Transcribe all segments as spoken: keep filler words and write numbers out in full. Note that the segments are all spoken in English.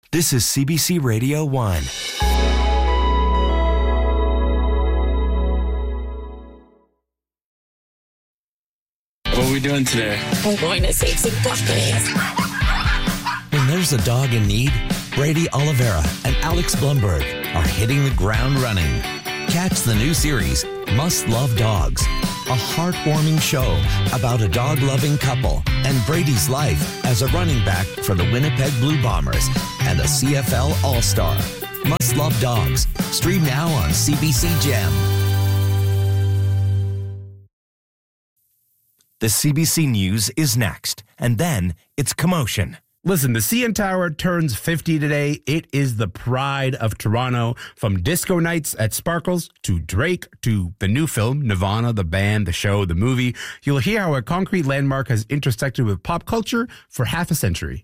This is C B C Radio one. What are we doing today? We're going to save some puppies. When there's a dog in need, Brady Oliveira and Alex Blumberg are hitting the ground running. Catch the new series, Must Love Dogs, a heartwarming show about a dog-loving couple and Brady's life as a running back for the Winnipeg Blue Bombers and a C F L All-Star. Must Love Dogs. Stream now on C B C Gem. The C B C News is next, and then it's Commotion. Listen, the C N Tower turns fifty today. It is the pride of Toronto. From disco nights at Sparkles to Drake to the new film, Nirvana, the band, the show, the movie. You'll hear how a concrete landmark has intersected with pop culture for half a century.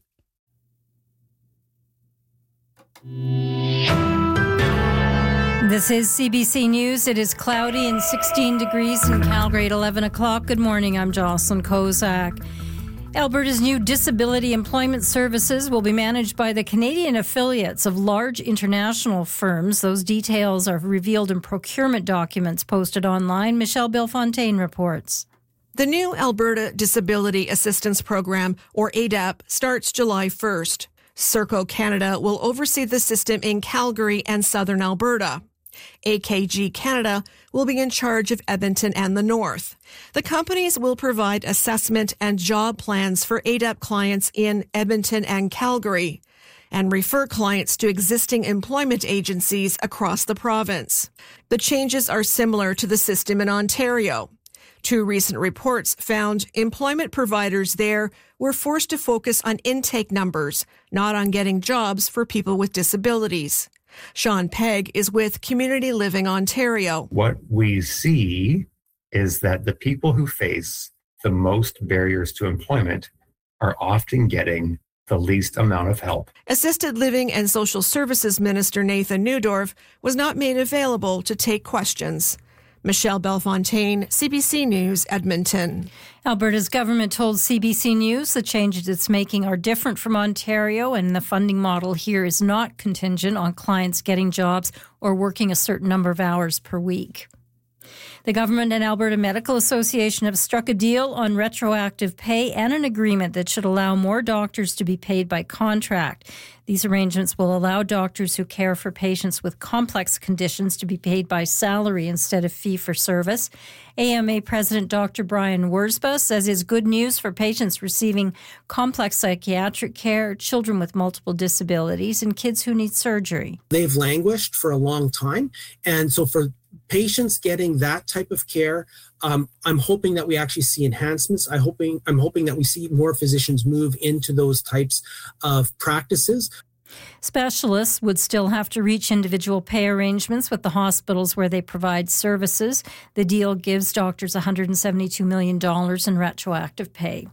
This is C B C News. It is cloudy and sixteen degrees in Calgary at eleven o'clock. Good morning. I'm Jocelyn Kozak. Alberta's new disability employment services will be managed by the Canadian affiliates of large international firms. Those details are revealed in procurement documents posted online. Michelle Belfontaine reports. The new Alberta Disability Assistance Program, or A D A P, starts July first. Serco Canada will oversee the system in Calgary and southern Alberta. A K G Canada will be in charge of Edmonton and the North. The companies will provide assessment and job plans for A D A P clients in Edmonton and Calgary and refer clients to existing employment agencies across the province. The changes are similar to the system in Ontario. Two recent reports found employment providers there were forced to focus on intake numbers, not on getting jobs for people with disabilities. Sean Pegg is with Community Living Ontario. What we see is that the people who face the most barriers to employment are often getting the least amount of help. Assisted Living and Social Services Minister Nathan Neudorf was not made available to take questions. Michelle Belfontaine, C B C News, Edmonton. Alberta's government told C B C News the changes it's making are different from Ontario, and the funding model here is not contingent on clients getting jobs or working a certain number of hours per week. The government and Alberta Medical Association have struck a deal on retroactive pay and an agreement that should allow more doctors to be paid by contract. These arrangements will allow doctors who care for patients with complex conditions to be paid by salary instead of fee for service. A M A President Doctor Brian Wurzba says it's good news for patients receiving complex psychiatric care, children with multiple disabilities, and kids who need surgery. They've languished for a long time, and so for patients getting that type of care, um, I'm hoping that we actually see enhancements. I hoping I'm hoping that we see more physicians move into those types of practices. Specialists would still have to reach individual pay arrangements with the hospitals where they provide services. The deal gives doctors one hundred seventy-two million dollars in retroactive pay.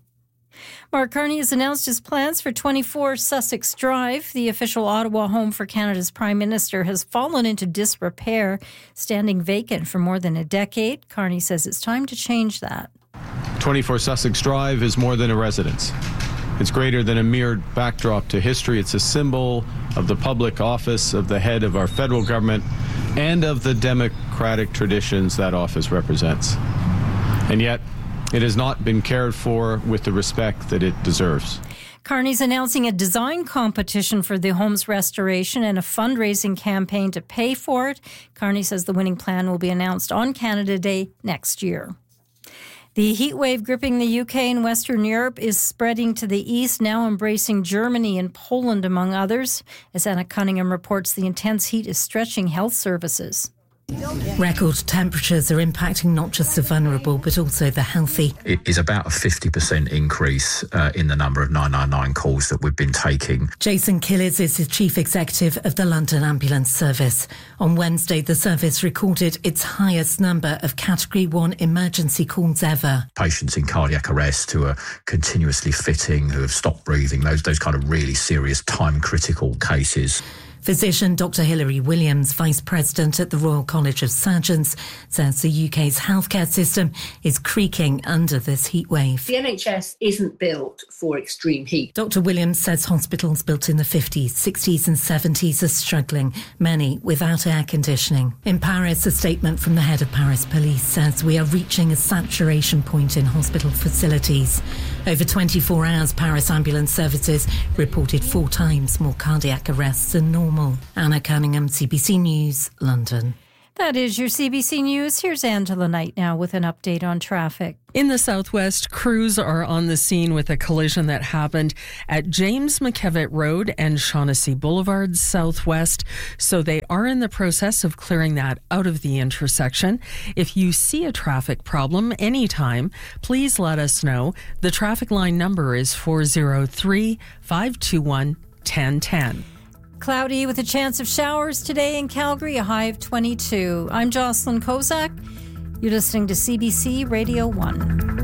Mark Carney has announced his plans for twenty-four Sussex Drive. The official Ottawa home for Canada's Prime Minister has fallen into disrepair, standing vacant for more than a decade. Carney says it's time to change that. twenty-four Sussex Drive is more than a residence. It's greater than a mere backdrop to history. It's a symbol of the public office of the head of our federal government and of the democratic traditions that office represents. And yet, it has not been cared for with the respect that it deserves. Carney's announcing a design competition for the home's restoration and a fundraising campaign to pay for it. Carney says the winning plan will be announced on Canada Day next year. The heat wave gripping the U K and Western Europe is spreading to the east, now embracing Germany and Poland, among others. As Anna Cunningham reports, the intense heat is stretching health services. Record temperatures are impacting not just the vulnerable, but also the healthy. It is about a fifty percent increase uh, in the number of nine nine nine calls that we've been taking. Jason Killis is the chief executive of the London Ambulance Service. On Wednesday, the service recorded its highest number of Category one emergency calls ever. Patients in cardiac arrest who are continuously fitting, who have stopped breathing, those, those kind of really serious time-critical cases. Physician Doctor Hilary Williams, Vice President at the Royal College of Surgeons, says the U K's healthcare system is creaking under this heat wave. The N H S isn't built for extreme heat. Doctor Williams says hospitals built in the fifties, sixties and seventies are struggling, many without air conditioning. In Paris, a statement from the head of Paris Police says we are reaching a saturation point in hospital facilities. Over twenty-four hours, Paris ambulance services reported four times more cardiac arrests than normal. Anna Cunningham, C B C News, London. That is your C B C News. Here's Angela Knight now with an update on traffic. In the southwest, crews are on the scene with a collision that happened at James McKevitt Road and Shaughnessy Boulevard southwest. So they are in the process of clearing that out of the intersection. If you see a traffic problem anytime, please let us know. The traffic line number is four oh three, five two one, one oh one oh. Cloudy with a chance of showers today in Calgary, a high of twenty-two. I'm Jocelyn Kozak. You're listening to C B C Radio one.